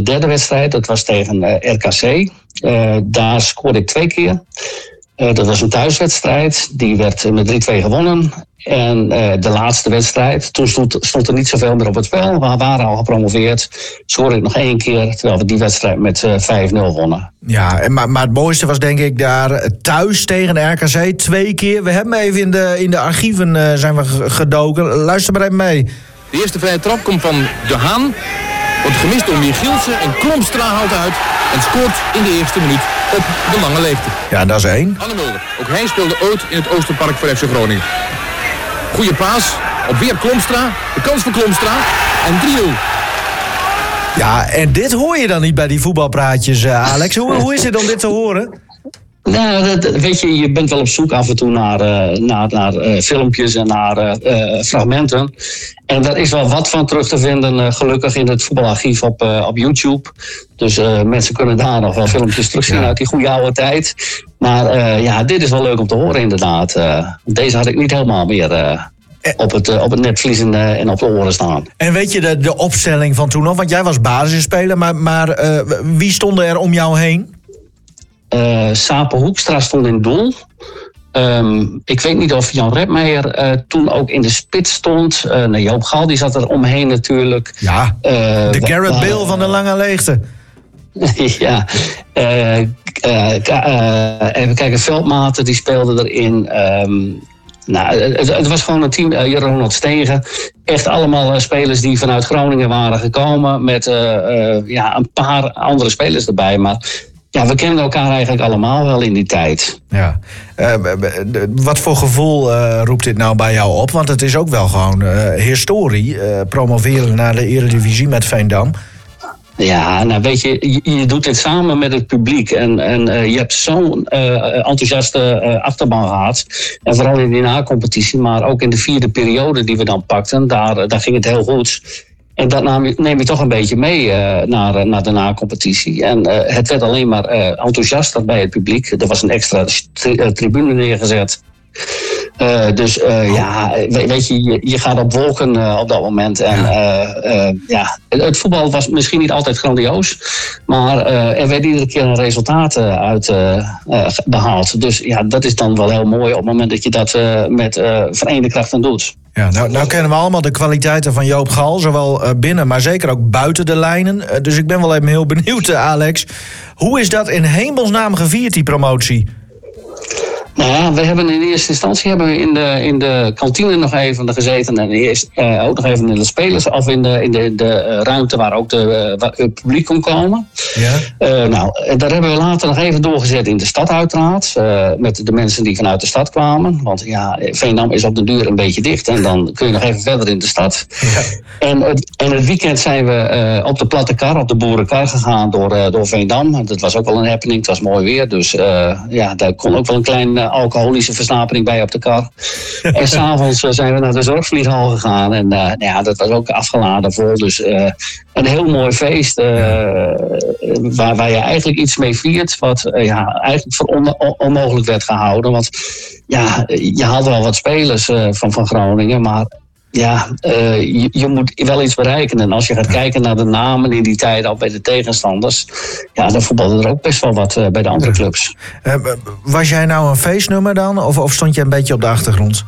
derde wedstrijd. Dat was tegen RKC. Daar scoorde ik 2 keer. Dat was een thuiswedstrijd. Die werd met 3-2 gewonnen. En de laatste wedstrijd, toen stond er niet zoveel meer op het spel. We waren al gepromoveerd. Scoorde ik nog 1 keer, terwijl we die wedstrijd met 5-0 wonnen. Ja, maar het mooiste was denk ik daar thuis tegen RKC 2 keer. We hebben even in de archieven zijn we gedoken. Luister maar even mee. De eerste vrije trap komt van De Haan. Wordt gemist door Michielsen en Klomstra haalt uit. En scoort in de eerste minuut op de lange leegte. Ja, dat is 1. Anne Mulder. Ook hij speelde ooit in het Oosterpark voor FC Groningen. Goeie paas. Op weer Klomstra. De kans voor Klomstra. En 3-0. Ja, en dit hoor je dan niet bij die voetbalpraatjes, Alex. Hoe is het om dit te horen? Nou, weet je bent wel op zoek af en toe naar filmpjes en naar fragmenten. En daar is wel wat van terug te vinden, gelukkig in het voetbalarchief op YouTube. Dus mensen kunnen daar nog wel filmpjes terugzien uit die goede oude tijd. Maar dit is wel leuk om te horen inderdaad. Deze had ik niet helemaal meer op het netvlies en op de oren staan. En weet je de opstelling van toen nog? Want jij was basisspeler, maar wie stonden er om jou heen? Sape Hoekstra stond in doel. Ik weet niet of Jan Redmeijer toen ook in de spits stond. Joop Gal die zat er omheen natuurlijk. Ja, de Gareth Bale van de lange leegte. Ja. Even kijken, Veldmaten die speelde erin. Het was gewoon een team. Ronald Stegen. Echt allemaal spelers die vanuit Groningen waren gekomen. Met een paar andere spelers erbij. Maar ja, we kenden elkaar eigenlijk allemaal wel in die tijd. Ja. Wat voor gevoel roept dit nou bij jou op? Want het is ook wel gewoon historie. Promoveren naar de Eredivisie met Veendam. Ja, nou weet je doet dit samen met het publiek. En je hebt zo'n enthousiaste achterban gehad. En vooral in die na-competitie, maar ook in de 4e periode die we dan pakten. Daar ging het heel goed. En dat neem je toch een beetje mee naar de na-competitie. En het werd alleen maar enthousiaster bij het publiek. Er was een extra tribune neergezet. Weet je, je gaat op wolken op dat moment. En het voetbal was misschien niet altijd grandioos. Maar er werd iedere keer een resultaat uit behaald. Dus ja, dat is dan wel heel mooi op het moment dat je dat met verenigde krachten doet. Ja, nou kennen we allemaal de kwaliteiten van Joop Gal. Zowel binnen, maar zeker ook buiten de lijnen. Dus ik ben wel even heel benieuwd, Alex. Hoe is dat in hemelsnaam gevierd, die promotie? Nou ja, we hebben in eerste instantie in de kantine nog even gezeten. En ook nog even in de spelers of in de ruimte waar ook het publiek kon komen. Ja. Daar hebben we later nog even doorgezet in de stad uiteraard. Met de mensen die vanuit de stad kwamen. Want ja, Veendam is op de duur een beetje dicht. En dan kun je nog even verder in de stad. Ja. En het weekend zijn we op de platte kar, op de boerenkar gegaan door Veendam. Dat was ook wel een happening. Het was mooi weer. Dus daar kon ook wel een klein alcoholische versnapering bij op de kar. En s'avonds zijn we naar de Zorgvliethal gegaan. En dat was ook afgeladen vol. Dus een heel mooi feest. Waar je eigenlijk iets mee viert. Wat eigenlijk voor onmogelijk werd gehouden. Want ja, je had wel wat spelers van Groningen. Maar ja, je moet wel iets bereiken. En als je gaat kijken naar de namen in die tijd al bij de tegenstanders. Ja, dan voetbalde er ook best wel wat bij de andere clubs. Was jij nou een feestnummer dan? Of stond je een beetje op de achtergrond?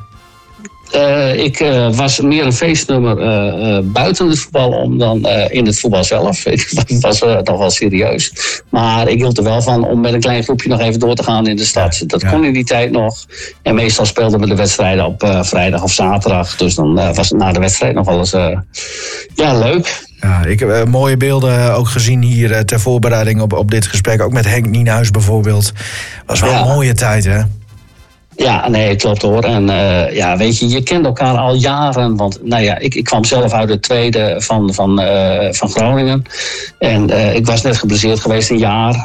Ik was meer een feestnummer buiten het voetbal dan in het voetbal zelf. Ik was nog wel serieus. Maar ik hield er wel van om met een klein groepje nog even door te gaan in de stad. Dat kon in die tijd nog. En meestal speelden we de wedstrijden op vrijdag of zaterdag. Dus dan was het na de wedstrijd nog wel eens leuk. Ja, ik heb mooie beelden ook gezien hier ter voorbereiding op dit gesprek. Ook met Henk Nienhuis bijvoorbeeld. Was wel een mooie tijd, hè? Ja, nee, klopt hoor. En weet je kent elkaar al jaren. Want ik kwam zelf uit het tweede van Groningen. En ik was net geblesseerd geweest een jaar.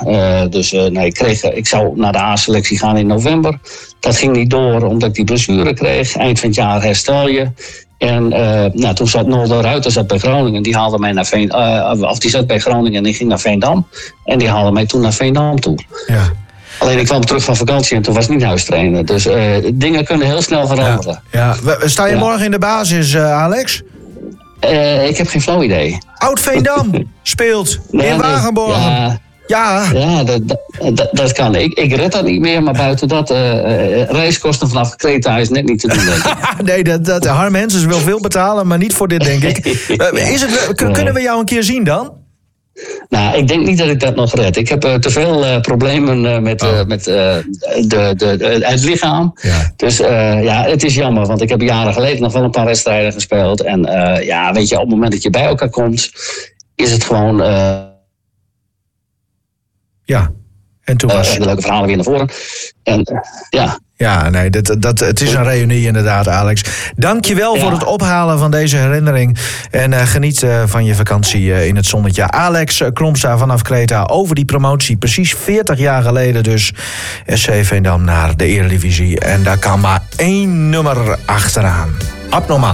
Ik zou naar de A-selectie gaan in november. Dat ging niet door omdat ik die blessure kreeg. Eind van het jaar herstel je. En toen zat Noldo Ruiter bij Groningen. Die haalde mij naar die zat bij Groningen en die ging naar Veendam. En die haalde mij toen naar Veendam toe. Ja. Alleen ik kwam terug van vakantie en toen was ik niet huistrainer. Dus dingen kunnen heel snel veranderen. Ja. Sta je morgen in de basis, Alex? Ik heb geen flauw idee. Oud-Veendam speelt in Wagenborgen. Ja. Ja, dat kan. Ik red dat niet meer, maar buiten dat... reiskosten vanaf Kreta is net niet te doen, denk ik. Nee, Harm Hensens wil veel betalen, maar niet voor dit, denk ik. Kunnen we jou een keer zien dan? Nou, ik denk niet dat ik dat nog red. Ik heb te veel problemen met het lichaam. Ja. Dus het is jammer, want ik heb jaren geleden nog wel een paar wedstrijden gespeeld. En weet je, op het moment dat je bij elkaar komt, is het gewoon... en toen was... de leuke verhalen weer naar voren. En Ja, nee, het is een reunie inderdaad, Alex. Dank je wel voor het ophalen van deze herinnering. En geniet van je vakantie in het zonnetje. Alex Kromstra vanaf Kreta over die promotie. Precies 40 jaar geleden dus. SC Veendam naar de Eredivisie. En daar kan maar 1 nummer achteraan. Abnormaal.